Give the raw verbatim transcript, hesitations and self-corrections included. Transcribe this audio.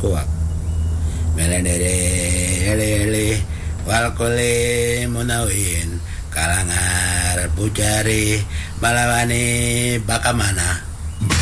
kuak melenere ele wal kole munawin kalangar bujari malawani bakamana